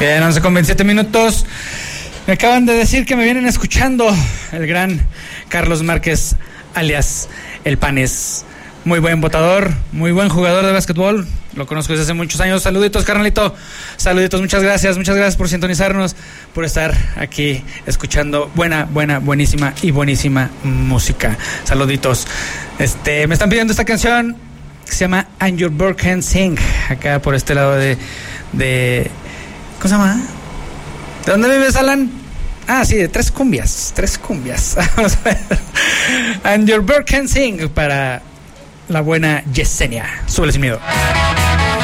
Bien, 11:27. Me acaban de decir que me vienen escuchando el gran Carlos Márquez, alias El Panes. Muy buen botador, muy buen jugador de básquetbol. Lo conozco desde hace muchos años. Saluditos, carnalito. Saluditos, muchas gracias por sintonizarnos, por estar aquí escuchando buenísima música. Saluditos. Me están pidiendo esta canción que se llama And Your Bird Can Sing. Acá por este lado de ¿cómo se llama? ¿De dónde vives, Alan? Ah, sí, de Tres Cumbias. Vamos a ver. And Your Bird Can Sing para la buena Yesenia. Súbele sin miedo.